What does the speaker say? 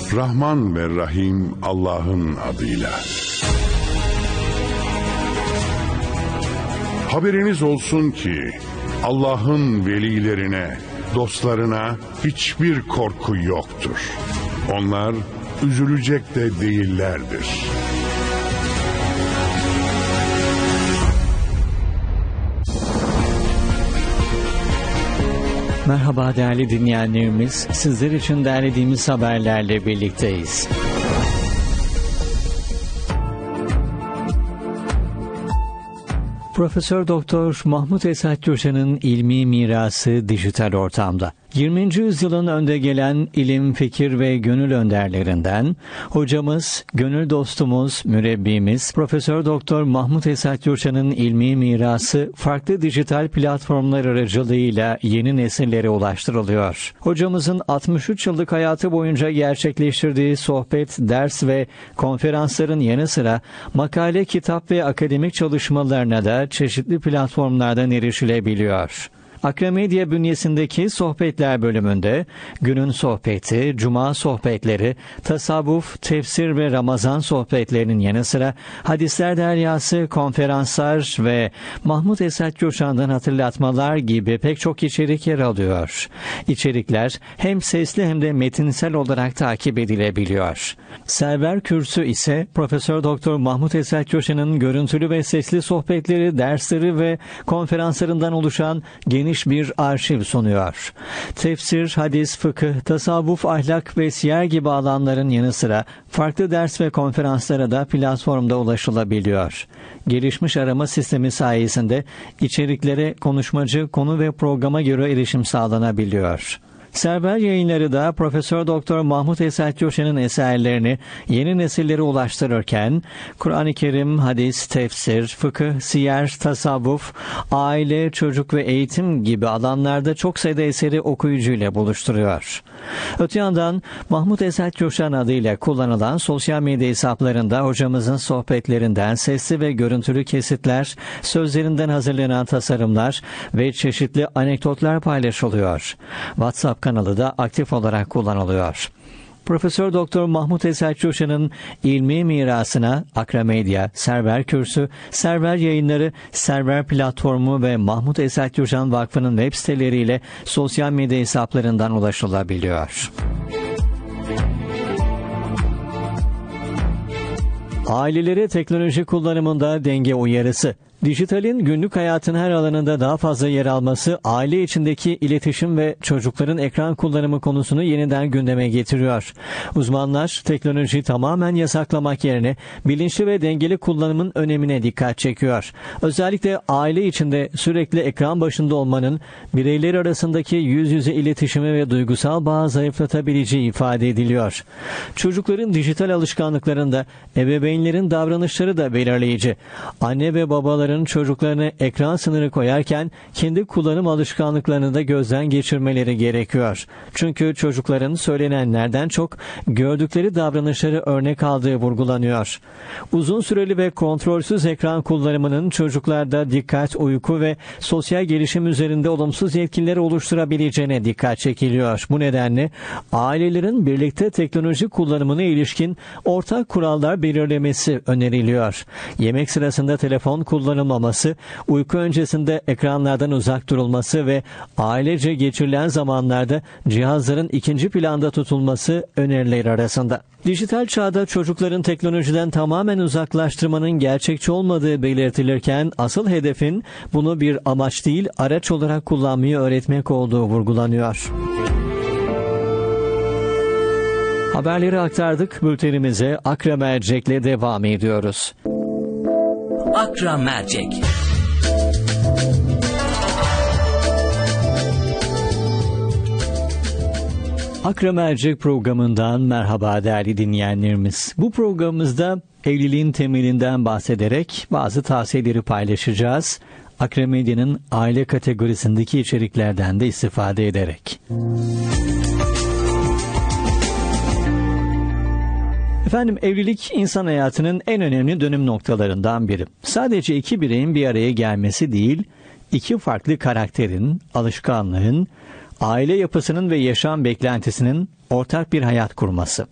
Rahman ve Rahim Allah'ın adıyla. Haberiniz olsun ki Allah'ın velilerine, dostlarına hiçbir korku yoktur. Onlar üzülecek de değillerdir. Merhaba değerli dinleyenlerimiz, sizler için derlediğimiz haberlerle birlikteyiz. Profesör Doktor Mahmut Esat Gürşen'in ilmi mirası dijital ortamda. 20. yüzyılın önde gelen ilim, fikir ve gönül önderlerinden hocamız, gönül dostumuz, mürebbimiz Profesör Doktor Mahmut Esat Gürşen'in ilmi mirası farklı dijital platformlar aracılığıyla yeni nesillere ulaştırılıyor. Hocamızın 63 yıllık hayatı boyunca gerçekleştirdiği sohbet, ders ve konferansların yanı sıra makale, kitap ve akademik çalışmalarına da çeşitli platformlardan erişilebiliyor. Akramedya bünyesindeki sohbetler bölümünde günün sohbeti, cuma sohbetleri, tasavvuf, tefsir ve Ramazan sohbetlerinin yanı sıra hadisler deryası, konferanslar ve Mahmut Esat Gürşen'den hatırlatmalar gibi pek çok içerik yer alıyor. İçerikler hem sesli hem de metinsel olarak takip edilebiliyor. Server kürsü ise Profesör Doktor Mahmut Esat Gürşen'in görüntülü ve sesli sohbetleri, dersleri ve konferanslarından oluşan geniş bir arşiv sunuyor. Tefsir, hadis, fıkıh, tasavvuf, ahlak ve siyer gibi alanların yanı sıra farklı ders ve konferanslara da platformda ulaşılabiliyor. Gelişmiş arama sistemi sayesinde içeriklere konuşmacı, konu ve programa göre erişim sağlanabiliyor. Server Yayınları da Profesör Doktor Mahmut Esat Gürşen'in eserlerini yeni nesillere ulaştırırken Kur'an-ı Kerim, hadis, tefsir, fıkıh, siyer, tasavvuf, aile, çocuk ve eğitim gibi alanlarda çok sayıda eseri okuyucuyla buluşturuyor. Öte yandan Mahmut Esat Gürşen adıyla kullanılan sosyal medya hesaplarında hocamızın sohbetlerinden sesli ve görüntülü kesitler, sözlerinden hazırlanan tasarımlar ve çeşitli anekdotlar paylaşılıyor. WhatsApp kanalı da aktif olarak kullanılıyor. Profesör Doktor Mahmut Esat Gürşen'in ilmi mirasına Akramedya, Server Kürsü, Server Yayınları, Server Platformu ve Mahmut Esat Gürşen Vakfı'nın web siteleriyle sosyal medya hesaplarından ulaşılabiliyor. Ailelere teknoloji kullanımında denge uyarısı. Dijitalin günlük hayatın her alanında daha fazla yer alması, aile içindeki iletişim ve çocukların ekran kullanımı konusunu yeniden gündeme getiriyor. Uzmanlar, teknolojiyi tamamen yasaklamak yerine bilinçli ve dengeli kullanımın önemine dikkat çekiyor. Özellikle aile içinde sürekli ekran başında olmanın bireyler arasındaki yüz yüze iletişimi ve duygusal bağı zayıflatabileceği ifade ediliyor. Çocukların dijital alışkanlıklarında ebeveynlerin davranışları da belirleyici. Anne ve babaların çocuklarına ekran sınırı koyarken kendi kullanım alışkanlıklarını da gözden geçirmeleri gerekiyor. Çünkü çocukların söylenenlerden çok gördükleri davranışları örnek aldığı vurgulanıyor. Uzun süreli ve kontrolsüz ekran kullanımının çocuklarda dikkat, uyku ve sosyal gelişim üzerinde olumsuz etkileri oluşturabileceğine dikkat çekiliyor. Bu nedenle ailelerin birlikte teknoloji kullanımına ilişkin ortak kurallar belirlemesi öneriliyor. Yemek sırasında telefon kullanılmaması, uyku öncesinde ekranlardan uzak durulması ve ailece geçirilen zamanlarda cihazların ikinci planda tutulması öneriler arasında. Dijital çağda çocukların teknolojiden tamamen uzaklaştırmanın gerçekçi olmadığı belirtilirken asıl hedefin bunu bir amaç değil araç olarak kullanmayı öğretmek olduğu vurgulanıyor. Haberleri aktardık, bültenimize Akra Mercek'le devam ediyoruz. Akra Mercek. Akra Mercek programından merhaba değerli dinleyenlerimiz. Bu programımızda evliliğin temelinden bahsederek bazı tavsiyeleri paylaşacağız. Akramedya'nın aile kategorisindeki içeriklerden de istifade ederek. Efendim, evlilik insan hayatının en önemli dönüm noktalarından biri. Sadece iki bireyin bir araya gelmesi değil, iki farklı karakterin, alışkanlığın, aile yapısının ve yaşam beklentisinin ortak bir hayat kurması.